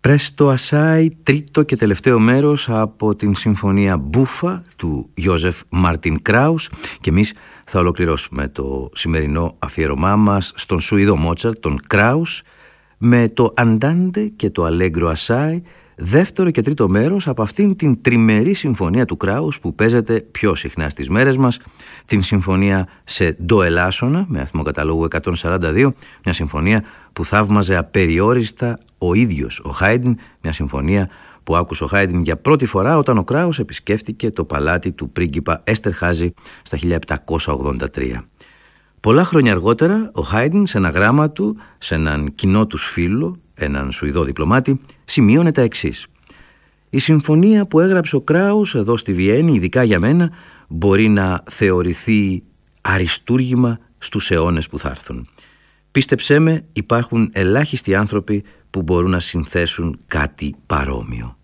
Presto Assai, τρίτο και τελευταίο μέρος από την συμφωνία Μπούφα του Γιώζεφ Μάρτιν Κράους, και εμείς θα ολοκληρώσουμε το σημερινό αφιέρωμά μας στον Σουηδό Μότσαρτ, τον Κράους, με το Andante και το Allegro Assai, δεύτερο και τρίτο μέρος από αυτήν την τριμερή συμφωνία του Κράους που παίζεται πιο συχνά στις μέρες μας, την συμφωνία σε ντο ελάσσονα με αριθμό καταλόγου 142, μια συμφωνία που θαύμαζε απεριόριστα ο ίδιος ο Χάιντιν, μια συμφωνία που άκουσε ο Χάιντιν για πρώτη φορά όταν ο Κράους επισκέφτηκε το παλάτι του πρίγκιπα Έστερχάζη στα 1783. Πολλά χρόνια αργότερα ο Χάιντιν σε ένα γράμμα του σε έναν κοινό τους φίλο, έναν Σουηδό διπλωμάτη, σημείωνε τα εξής: «Η συμφωνία που έγραψε ο Κράους εδώ στη Βιέννη, ειδικά για μένα, μπορεί να θεωρηθεί αριστούργημα στους αιώνες που θα έρθουν. Πίστεψέ με, υπάρχουν ελάχιστοι άνθρωποι που μπορούν να συνθέσουν κάτι παρόμοιο».